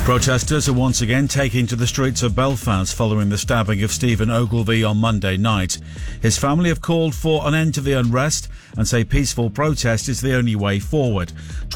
Protesters are once again taking to the streets of Belfast following the stabbing of Stephen Ogilvie on Monday night. His family have called for an end to the unrest and say peaceful protest is the only way forward.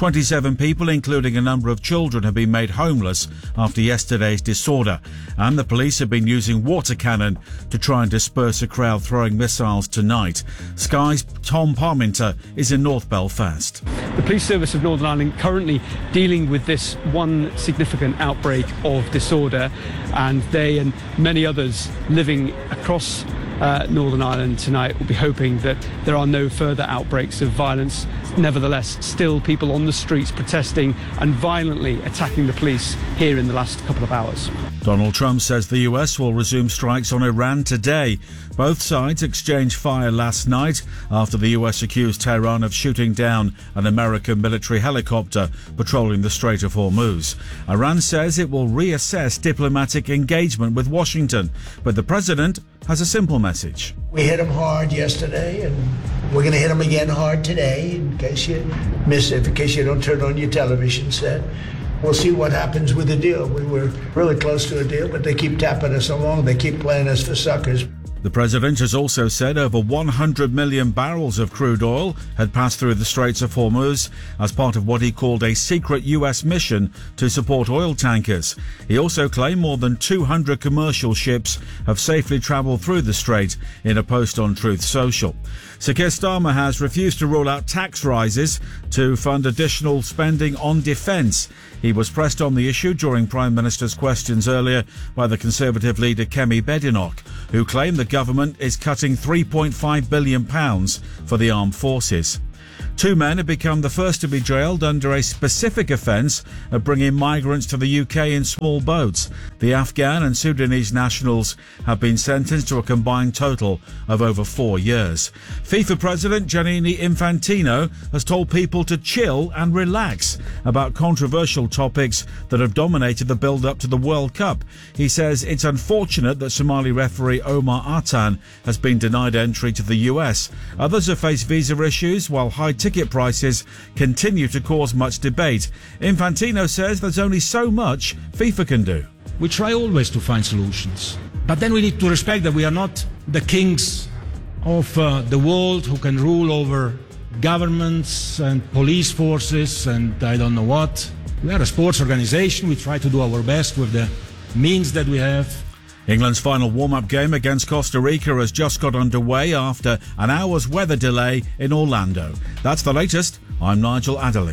27 people, including a number of children, have been made homeless after yesterday's disorder, and the police have been using water cannon to try and disperse a crowd throwing missiles tonight. Sky's Tom Parminter is in North Belfast. The Police Service of Northern Ireland currently dealing with this one significant outbreak of disorder, and they and many others living across Northern Ireland tonight will be hoping that there are no further outbreaks of violence. Nevertheless, still people on the streets protesting and violently attacking the police here in the last couple of hours. Donald Trump says the US will resume strikes on Iran today. Both sides exchanged fire last night after the US accused Tehran of shooting down an American military helicopter patrolling the Strait of Hormuz. Iran says it will reassess diplomatic engagement with Washington, but the president has a simple message. We hit them hard yesterday, and we're going to hit them again hard today, in case you miss it, in case you don't turn on your television set. We'll see what happens with the deal. We were really close to a deal, but they keep tapping us along. They keep playing us for suckers. The president has also said over 100 million barrels of crude oil had passed through the Straits of Hormuz as part of what he called a secret US mission to support oil tankers. He also claimed more than 200 commercial ships have safely travelled through the strait in a post on Truth Social. Sir Keir Starmer has refused to rule out tax rises to fund additional spending on defence. He was pressed on the issue during Prime Minister's questions earlier by the Conservative leader Kemi Badenoch, who claimed the government is cutting £3.5 billion for the armed forces. Two men have become the first to be jailed under a specific offence of bringing migrants to the UK in small boats. The Afghan and Sudanese nationals have been sentenced to a combined total of over 4 years. FIFA President Gianni Infantino has told people to chill and relax about controversial topics that have dominated the build-up to the World Cup. He says it's unfortunate that Somali referee Omar Atan has been denied entry to the US. Others have faced visa issues, while high ticket prices continue to cause much debate. Infantino says there's only so much FIFA can do. We try always to find solutions, but then we need to respect that we are not the kings of the world who can rule over governments and police forces and I don't know what. We are a sports organisation. We try to do our best with the means that we have. England's final warm-up game against Costa Rica has just got underway after an hour's weather delay in Orlando. That's the latest. I'm Nigel Adderley.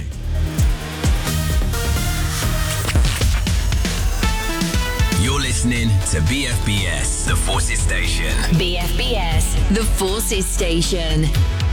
You're listening to BFBS, The Forces Station. BFBS, The Forces Station.